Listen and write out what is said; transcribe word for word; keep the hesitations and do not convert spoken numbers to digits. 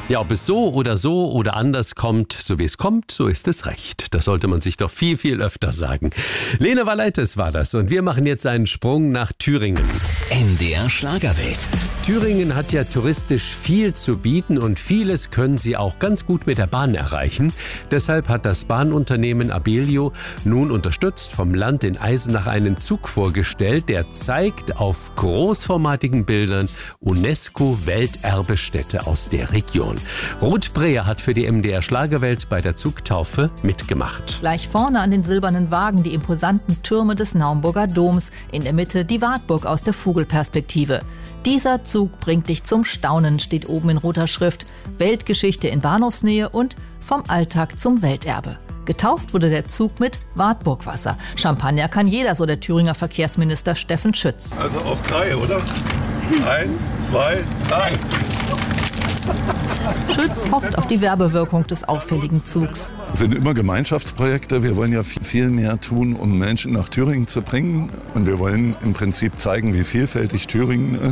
Ja, ob es so oder so oder anders kommt, so wie es kommt, so ist es recht. Das sollte man sich doch viel, viel öfter sagen. Lene Valaitis war das und wir machen jetzt einen Sprung nach Thüringen. N D R Schlagerwelt. Thüringen hat ja touristisch viel zu bieten und vieles können sie auch ganz gut mit der Bahn erreichen. Deshalb hat das Bahnunternehmen Abellio nun unterstützt vom Land in Eisenach einen Zug vorgestellt, der zeigt auf großformatigen Bildern UNESCO-Welterbestätte aus der Region. Ruth Breher hat für die M D R Schlagerwelt bei der Zugtaufe mitgemacht. Gleich vorne an den silbernen Wagen die imposanten Türme des Naumburger Doms, in der Mitte die Wartburg aus der Vogelperspektive. Dieser Zug bringt dich zum Staunen, steht oben in roter Schrift. Weltgeschichte in Bahnhofsnähe und vom Alltag zum Welterbe. Getauft wurde der Zug mit Wartburgwasser. Champagner kann jeder, so der Thüringer Verkehrsminister Steffen Schütz. Also auf drei, oder? Eins, zwei, drei. Schütz hofft auf die Werbewirkung des auffälligen Zugs. Es sind immer Gemeinschaftsprojekte. Wir wollen ja viel mehr tun, um Menschen nach Thüringen zu bringen. Und wir wollen im Prinzip zeigen, wie vielfältig Thüringen ist.